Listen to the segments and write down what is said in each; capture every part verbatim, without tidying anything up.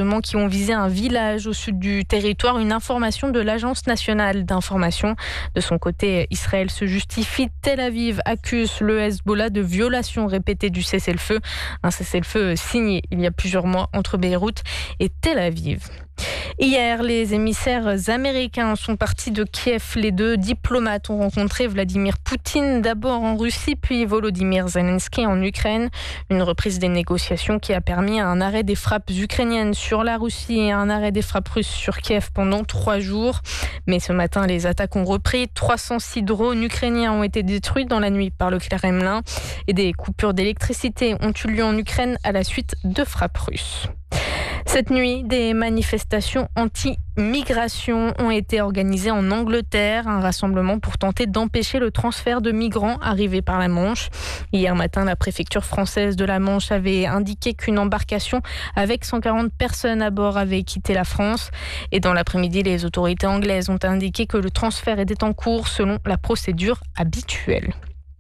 bombardements qui ont visé un village au sud du territoire. Une information de l'Agence nationale d'information. De son côté, Israël se justifie. Tel Aviv accuse le Hezbollah de violation répétée du cessez-le-feu. Un cessez-le-feu signé il y a plusieurs mois entre Beyrouth et Tel Aviv. Hier, les émissaires américains sont partis de Kiev. Les deux diplomates ont rencontré Vladimir Poutine, d'abord en Russie, puis Volodymyr Zelensky en Ukraine. Une reprise des négociations qui a permis un arrêt des frappes ukrainiennes sur la Russie et un arrêt des frappes russes sur Kiev pendant trois jours. Mais ce matin, les attaques ont repris. trois cent six drones ukrainiens ont été détruits dans la nuit par le Kremlin et des coupures d'électricité ont eu lieu en Ukraine à la suite de frappes russes. Cette nuit, des manifestations anti-migration ont été organisées en Angleterre, un rassemblement pour tenter d'empêcher le transfert de migrants arrivés par la Manche. Hier matin, la préfecture française de la Manche avait indiqué qu'une embarcation avec cent quarante personnes à bord avait quitté la France. Et dans l'après-midi, les autorités anglaises ont indiqué que le transfert était en cours selon la procédure habituelle.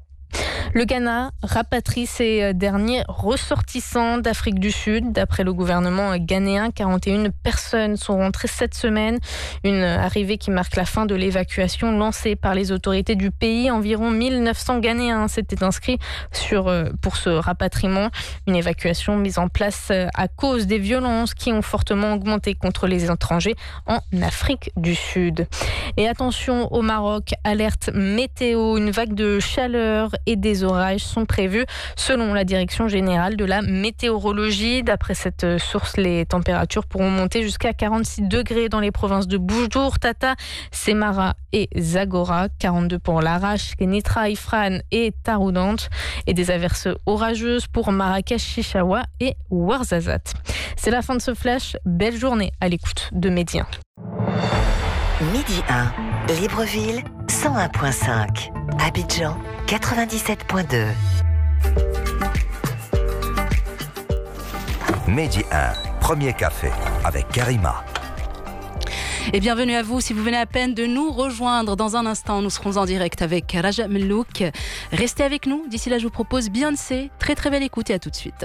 Le Ghana rapatrie ses derniers ressortissants d'Afrique du Sud. D'après le gouvernement ghanéen, quarante et une personnes sont rentrées cette semaine. Une arrivée qui marque la fin de l'évacuation lancée par les autorités du pays. Environ mille neuf cents Ghanéens s'étaient inscrits sur, pour ce rapatriement. Une évacuation mise en place à cause des violences qui ont fortement augmenté contre les étrangers en Afrique du Sud. Et attention au Maroc, alerte météo, une vague de chaleur et des orages sont prévus selon la Direction générale de la météorologie. D'après cette source, les températures pourront monter jusqu'à quarante-six degrés dans les provinces de Boujdour, Tata, Semara et Zagora, quarante-deux pour Larache, Kenitra, Ifrane et Taroudante, et des averses orageuses pour Marrakech, Chichaoua et Ouarzazate. C'est la fin de ce flash. Belle journée à l'écoute de Midi un. Midi un, Libreville, cent un virgule cinq. Abidjan, quatre-vingt-dix-sept virgule deux. Midi un, premier café avec Karima. Et bienvenue à vous si vous venez à peine de nous rejoindre. Dans un instant, nous serons en direct avec Raja Mellouk. Restez avec nous. D'ici là, je vous propose Beyoncé. Très très belle écoute et à tout de suite.